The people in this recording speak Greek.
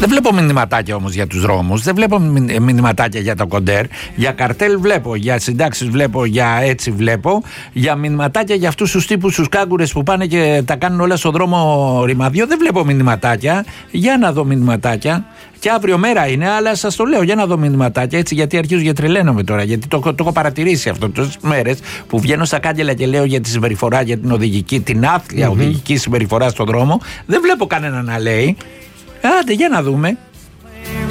Δεν βλέπω μηνυματάκια όμως για τους δρόμους, δεν βλέπω μηνυματάκια για το κοντέρ. Για καρτέλ βλέπω, για συντάξεις βλέπω, για έτσι βλέπω. Για μηνυματάκια για αυτούς τους τύπους, τους κάγκουρες που πάνε και τα κάνουν όλα στο δρόμο ρημαδίο, δεν βλέπω μηνυματάκια. Για να δω μηνυματάκια. Και αύριο μέρα είναι, αλλά σας το λέω για να δω μηνυματάκια έτσι, γιατί αρχίζω και τρελαίνομαι τώρα. Γιατί το έχω παρατηρήσει αυτό τόσες μέρες που βγαίνω στα κάγκελα και λέω για τη συμπεριφορά, για την οδηγική, την άθλια οδηγική συμπεριφορά στον δρόμο. Δεν βλέπω κανένα να λέει. Άντε, για να δούμε.